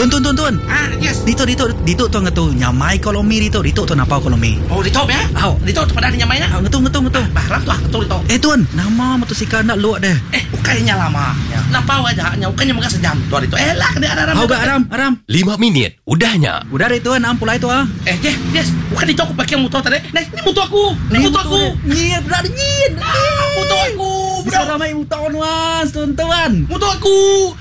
Tuan. Yes. Dito tuan ngatu nyamai kolomi dito tuan apa kolomi. Oh, dito ya? Dito pada nyamai na? Ngatu. Barat tuh dito. Tuan, nama motosikal nak luak deh. Bukannya lama. Napa aja, bukannya mega sejam. Tuh dito. Lah, kena Aram. 5 minit, udahnya. Udah deh tuan, pulai tu ah. Yes. Bukan dito aku pakai motor tadi. Ini motor aku. Nyir. Motor aku. Bisa ramai motor nuas, tuan. Motor aku.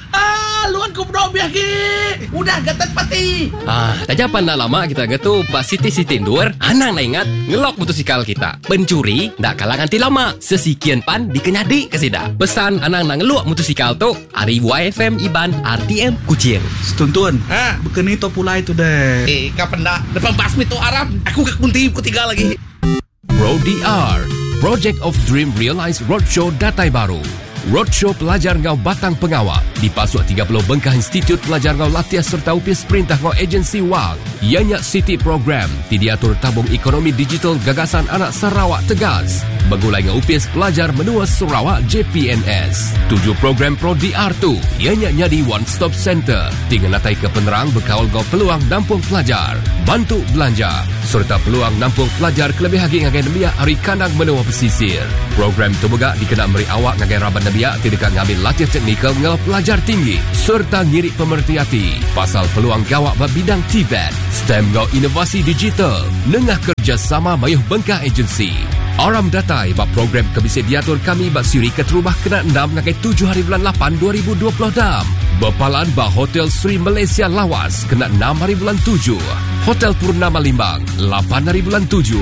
Luan ku bro biaki. Udah gatat pati. Tajapan nak lama kita getu pas Siti Ndur, anang nak ingat ngelok motosikal kita. Pencuri ndak kalah nganti lama. Sesikian pan dikenyadi kesida. Pesan anang nak ngelok motosikal tu, Ari YFM Iban RTM Kucing. Tuan. Bukan itu pulai tu deh. Kapan dah? Depan basmi tu Arab. Aku ke kunti ketiga lagi. Pro DR, Project of Dream Realize Roadshow Datai Baru. Roadshow pelajar ngau batang pengawal di Pasuk 30 Bengkah Institut Pelajar ngau Latiah serta upis perintah ngau agensi WAG. Ianya City Program ti diatur tabung ekonomi digital gagasan anak Sarawak Tegas. Begulai ngau upis pelajar menua Sarawak JPNS. 7 program Pro DR tu ianya nyadi one stop center. Tinggal natai ke penerang bekawal ngau peluang nampung pelajar. Bantu belanja serta peluang nampung pelajar kelebih hagi ngagai nemiak hari kanang menua pesisir. Program tu begak dikenal meri awak ngagai raban biak tidak ngambil latihan teknikal ngau pelajar tinggi serta ngirik pemerhati hati pasal peluang gawak bidang TVET, STEM ngau inovasi digital, nengah kerjasama mayuh Bengkah Agensi. Aram datai bak program kebisi diatur kami bak siri ke terubah kena 6 ngagai 7 hari bulan 8 2026. Berpalan bak Hotel Sri Malaysia Lawas kena 6 hari bulan 7. Hotel Purnama Limbang 8 hari bulan 7.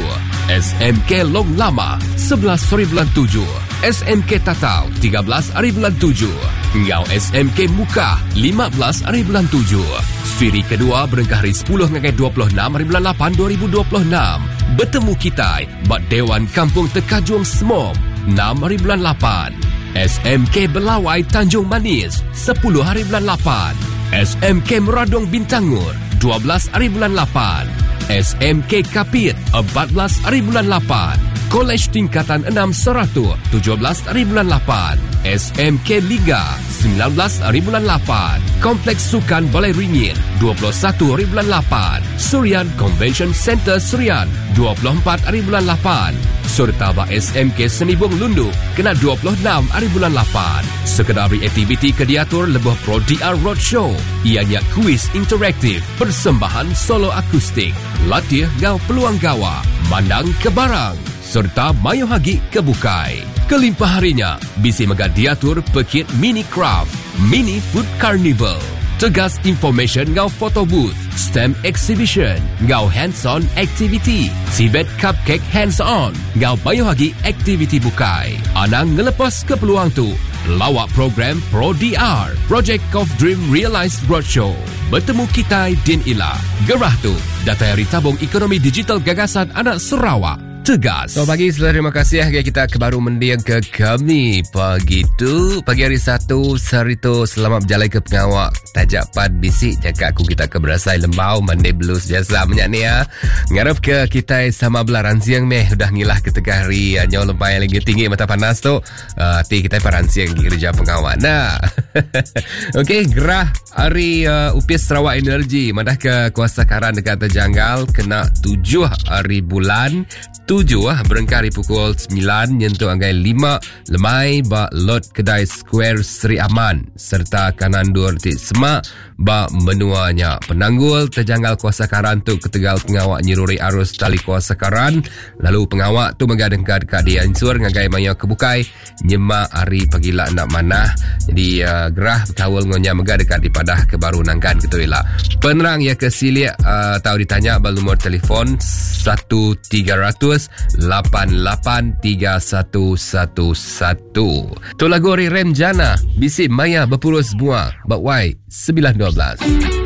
SMK Long Lama 11 hari bulan 7. SMK Tatau 13 hari bulan 7. Ngau SMK Muka 15 hari bulan 7. Siri kedua berengkah hari 10 ngagai 26 hari bulan 8 2026. Bertemu kita bak Dewan Kampung Tekajung Semom 6 hari bulan 8. SMK Belawai Tanjung Manis 10 hari bulan 8. SMK Meradong Bintangur 12 hari bulan 8. SMK Kapit 14 hari bulan 8. Kolej Tingkatan 6 Seratu 17 hari bulan 8. SMK Liga 19 hari bulan 8. Kompleks Sukan Balai Ringin 21 hari bulan 8. Surian Convention Center Surian 24 hari bulan 8. Serta SMK Senibung Lundu kena 26 hari bulan 8. Sekedari aktiviti kediatur lebuh Pro DR Roadshow. Ianya kuis interaktif, persembahan solo akustik, latih ngau peluang gawa, mandang ke barang serta mayu hagi kebukai. Kelimpah harinya, bisi mega diatur pekit mini craft, mini food carnival. Tegas information ngau photo booth, STEM exhibition, ngau hands-on activity, Tibet cupcake hands-on, ngau mayu hagi aktiviti bukai. Anang ngelepas ke peluang tu, lawak program Pro DR, Project of Dream Realized Roadshow. Bertemu kita Din Ila. Gerah tu, data hari tabung ekonomi digital gagasan anak Sarawak. Tegas. So pagi terima kasih kita kebaru mendiang ke kami pagi tu pagi hari 1 Sarito selamat berjalan ke pengawak tajapan bisik jaka aku kita keberasai lembau Monday Blues biasa menyak ni ngarap ke kita sama belaran siang meh udah ngilah ke tengah hari nyaw lempai yang lagi tinggi mata panas tu ti kita paran siang kerja pengawak nah okey gerah hari upis Sarawak Energy madah ke kuasa karan dekat terjanggal kena 7 hari bulan 7 berengkari pukul 9 nyentuh anggai 5 lemai ba lot kedai Square Sri Aman serta kanan dur ti semak ba menuanya penanggul terjanggal kuasa karan tu ketegal pengawak nyiruri arus tali kuasa karan lalu pengawak tu megadengkan dekat dia insur ngagai maya kebukai nyemak hari pagila nak manah jadi gerah berkawal ngonya mega dekat di padah kebaru nangkan ketuilah penerang ya kesilia tahu ditanya ba nomor telefon 1300 883111. Tu lagu Rem Jana bisi maya berpurus buah bak Y 912.